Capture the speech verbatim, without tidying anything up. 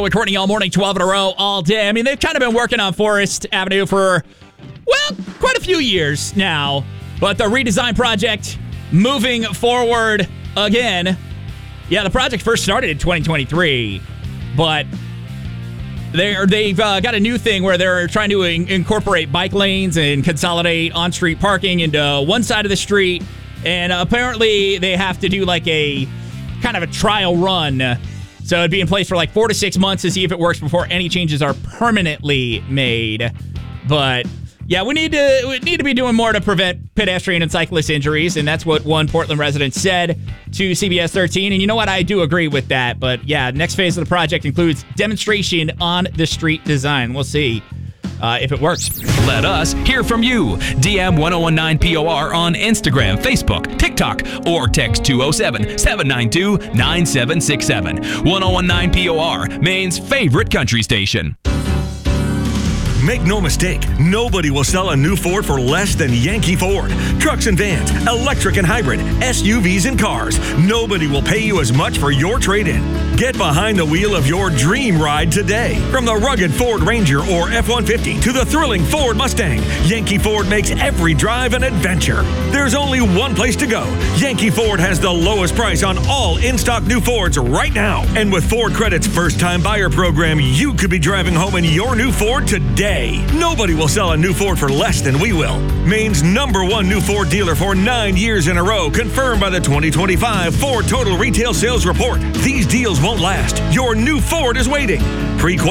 With Courtney all morning, twelve in a row, all day. I mean, they've kind of been working on Forest Avenue for, well, quite a few years now. But the redesign project moving forward again. Yeah, the project first started in twenty twenty-three, but they're, they've uh, got a new thing where they're trying to in- incorporate bike lanes and consolidate on-street parking into one side of the street. And apparently they have to do like a kind of a trial run. So it'd be in place for like four to six months to see if it works before any changes are permanently made. But yeah, we need to we need to be doing more to prevent pedestrian and cyclist injuries, and that's what one Portland resident said to C B S thirteen. And you know what? I do agree with that. But yeah, next phase of the project includes demonstration on the street design. We'll see uh, if it works. Let us hear from you. D M ten nineteen P O R on Instagram, Facebook, TikTok, or text two oh seven, seven nine two, nine seven six seven. ten nineteen P O R, Maine's favorite country station. Make no mistake, nobody will sell a new Ford for less than Yankee Ford. Trucks and vans, electric and hybrid, S U Vs and cars. Nobody will pay you as much for your trade-in. Get behind the wheel of your dream ride today. From the rugged Ford Ranger or F one fifty to the thrilling Ford Mustang, Yankee Ford makes every drive an adventure. There's only one place to go. Yankee Ford has the lowest price on all in-stock new Fords right now. And with Ford Credit's first-time buyer program, you could be driving home in your new Ford today. Nobody will sell a new Ford for less than we will. Maine's number one new Ford dealer for nine years in a row, confirmed by the twenty twenty-five Ford Total Retail Sales Report. These deals won't last. Your new Ford is waiting. Pre